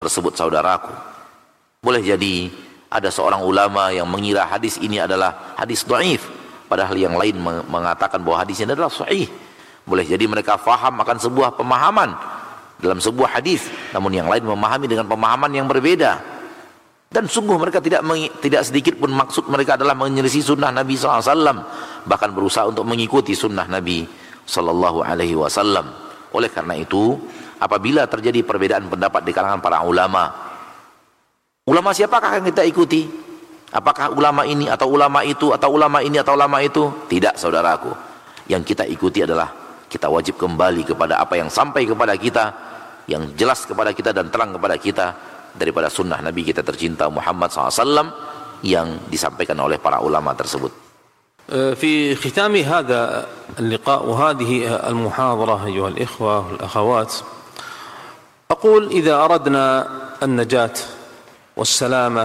tersebut saudaraku. Boleh jadi ada seorang ulama yang mengira hadis ini adalah hadis dhaif, padahal yang lain mengatakan bahwa hadis ini adalah sahih. Boleh jadi mereka faham akan sebuah pemahaman dalam sebuah hadis, namun yang lain memahami dengan pemahaman yang berbeda. Dan sungguh mereka tidak sedikit pun maksud mereka adalah menyelisih sunnah Nabi SAW, bahkan berusaha untuk mengikuti sunnah Nabi SAW. Oleh karena itu, apabila terjadi perbedaan pendapat di kalangan para ulama, ulama siapakah yang kita ikuti? Apakah ulama ini atau ulama itu atau ulama ini atau ulama itu? Tidak, saudaraku. Yang kita ikuti adalah kita wajib kembali kepada apa yang sampai kepada kita, yang jelas kepada kita dan terang kepada kita daripada sunnah Nabi kita tercinta Muhammad SAW yang disampaikan oleh para ulama tersebut. في ختام هذا اللقاء وهذه المحاضرة أيها الإخوة والأخوات، أقول إذا أردنا النجاة والسلامة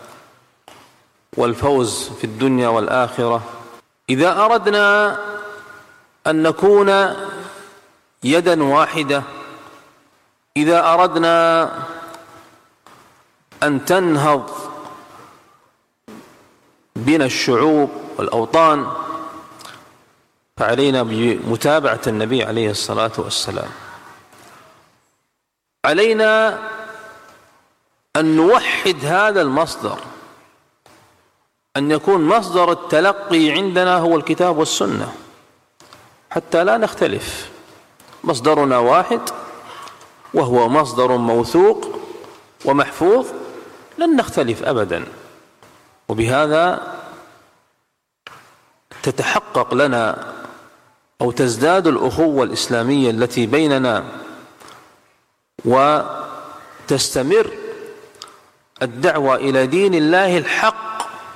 والفوز في الدنيا والآخرة، إذا أردنا أن نكون يدا واحدة، إذا أردنا أن تنهض بنا الشعوب والأوطان، فعلينا بمتابعة النبي عليه الصلاة والسلام. علينا أن نوحد هذا المصدر، أن يكون مصدر التلقي عندنا هو الكتاب والسنة حتى لا نختلف. مصدرنا واحد وهو مصدر موثوق ومحفوظ، لن نختلف أبدا، وبهذا تتحقق لنا أو تزداد الأخوة الإسلامية التي بيننا، وتستمر الدعوة إلى دين الله الحق،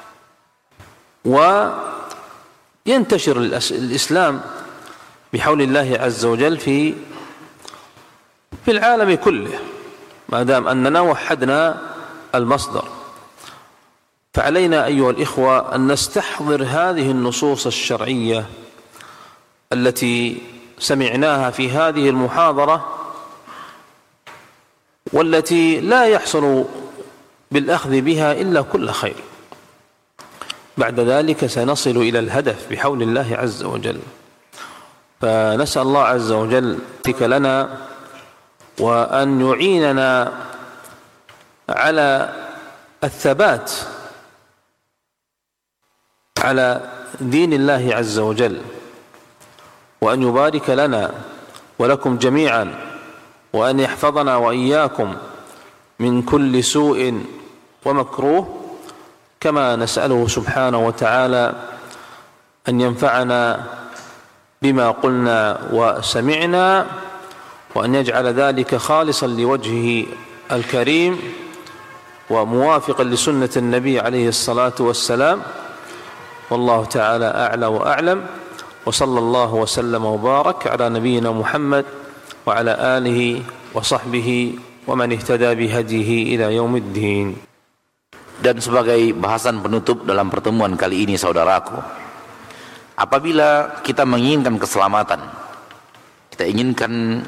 وينتشر الإسلام بحول الله عز وجل في العالم كله، ما دام أننا وحدنا المصدر. فعلينا أيها الإخوة أن نستحضر هذه النصوص الشرعية التي سمعناها في هذه المحاضرة، والتي لا يحصل بالأخذ بها إلا كل خير. بعد ذلك سنصل إلى الهدف بحول الله عز وجل. فنسأل الله عز وجل لنا وأن يعيننا على الثبات على دين الله عز وجل، وأن يبارك لنا ولكم جميعا، وأن يحفظنا وإياكم من كل سوء ومكروه، كما نسأله سبحانه وتعالى أن ينفعنا بما قلنا وسمعنا، وأن يجعل ذلك خالصا لوجهه الكريم وموافقا لسنة النبي عليه الصلاة والسلام. والله تعالى أعلى وأعلم، وصلى الله وسلم وبارك على نبينا محمد وعلى آله وصحبه ومن اهتدى بهديه إلى يوم الدين. Dan sebagai bahasan penutup dalam pertemuan kali ini, saudaraku, apabila kita menginginkan keselamatan, kita inginkan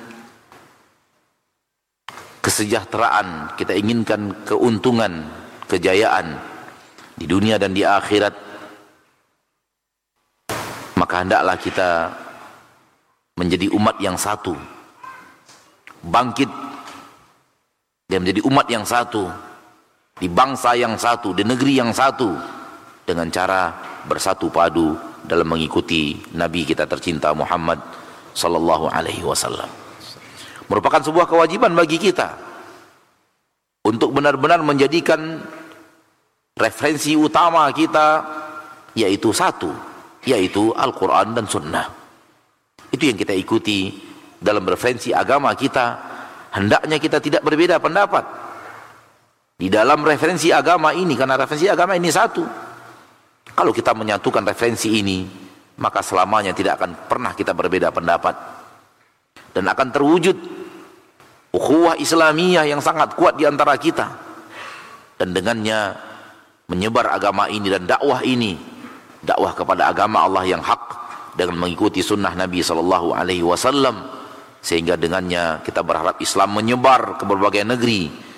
kesejahteraan, kita inginkan keuntungan, kejayaan di dunia dan di akhirat, maka hendaklah kita menjadi umat yang satu, bangkit dan menjadi umat yang satu, di bangsa yang satu, di negeri yang satu, dengan cara bersatu padu dalam mengikuti Nabi kita tercinta Muhammad sallallahu alaihi wasallam. Merupakan sebuah kewajiban bagi kita untuk benar-benar menjadikan referensi utama kita yaitu satu, yaitu Al-Quran dan Sunnah. Itu yang kita ikuti dalam referensi agama kita. Hendaknya kita tidak berbeda pendapat di dalam referensi agama ini, karena referensi agama ini satu. Kalau kita menyatukan referensi ini, maka selamanya tidak akan pernah kita berbeda pendapat, dan akan terwujud ukhuwah Islamiyah yang sangat kuat di antara kita, dan dengannya menyebar agama ini dan dakwah ini, dakwah kepada agama Allah yang hak dengan mengikuti sunnah Nabi SAW, sehingga dengannya kita berharap Islam menyebar ke berbagai negeri,